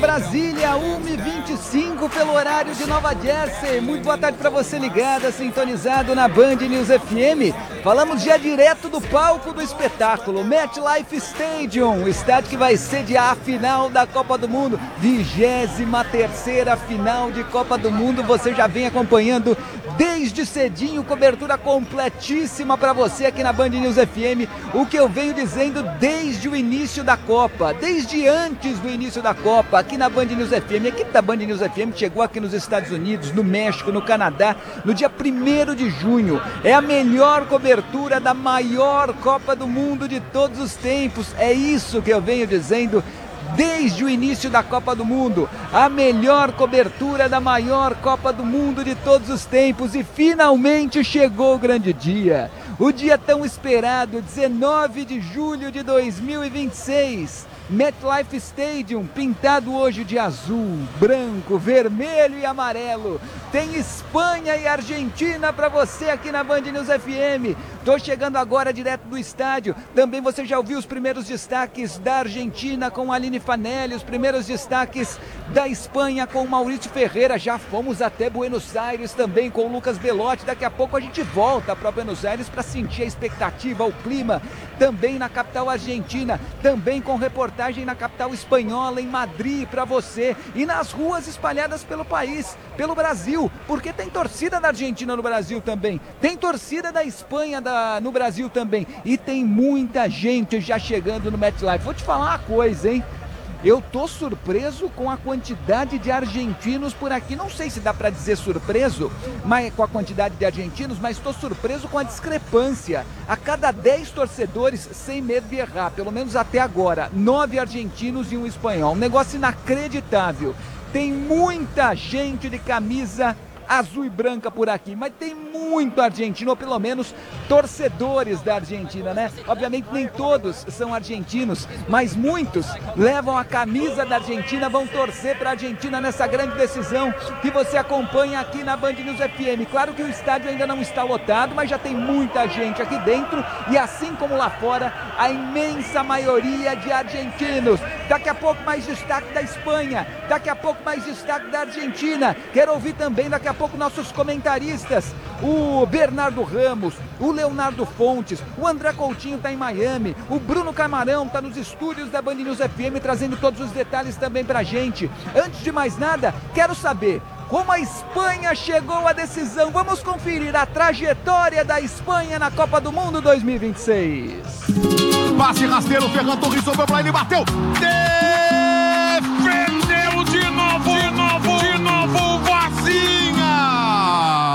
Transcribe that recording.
Brasília, 1h25 pelo horário de Nova Jersey. Muito boa tarde para você ligado, sintonizado na Band News FM. Falamos já direto do palco do espetáculo, MetLife Stadium, o estádio que vai sediar a final da Copa do Mundo, 23ª final de Copa do Mundo. Você já vem acompanhando desde cedinho, cobertura completíssima para você aqui na Band News FM. O que eu venho dizendo desde o início da Copa, desde antes do início da Copa, aqui na Band News FM. A equipe da Band News FM chegou aqui nos Estados Unidos, no México, no Canadá, no dia 1º de junho. É a melhor cobertura da maior Copa do Mundo de todos os tempos. É isso que eu venho dizendo desde o início da Copa do Mundo. A melhor cobertura da maior Copa do Mundo de todos os tempos. E finalmente chegou o grande dia. O dia tão esperado, 19 de julho de 2026. MetLife Stadium, pintado hoje de azul, branco, vermelho e amarelo. Tem Espanha e Argentina para você aqui na Band News FM. Tô chegando agora direto do estádio. Também você já ouviu os primeiros destaques da Argentina com a Aline Fanelli, os primeiros destaques da Espanha com o Maurício Ferreira. Já fomos até Buenos Aires também com o Lucas Belotti. Daqui a pouco a gente volta para Buenos Aires para sentir a expectativa, o clima. Também na capital argentina, também com reportagem na capital espanhola, em Madrid, para você. E nas ruas espalhadas pelo país, pelo Brasil, porque tem torcida da Argentina no Brasil também, tem torcida da Espanha no Brasil também, e tem muita gente já chegando no MetLife. Vou te falar uma coisa, hein? Eu tô surpreso com a quantidade de argentinos por aqui. Não sei se dá para dizer surpreso com a quantidade de argentinos, mas estou surpreso com a discrepância. A cada 10 torcedores, sem medo de errar, pelo menos até agora, 9 argentinos e um espanhol. Um negócio inacreditável. Tem muita gente de camisa azul e branca por aqui, mas tem muito argentino, ou pelo menos torcedores da Argentina, né? Obviamente nem todos são argentinos, mas muitos levam a camisa da Argentina, vão torcer para a Argentina nessa grande decisão que você acompanha aqui na Band News FM. Claro que o estádio ainda não está lotado, mas já tem muita gente aqui dentro e assim como lá fora, a imensa maioria de argentinos. Daqui a pouco mais destaque da Espanha, daqui a pouco mais destaque da Argentina. Quero ouvir também daqui a pouco nossos comentaristas, o Bernardo Ramos, o Leonardo Fontes, o André Coutinho está em Miami, o Bruno Camarão está nos estúdios da Band News FM trazendo todos os detalhes também pra gente. Antes de mais nada, quero saber como a Espanha chegou à decisão. Vamos conferir a trajetória da Espanha na Copa do Mundo 2026. Passe rasteiro, Ferran Torres sobrou pra ele, bateu!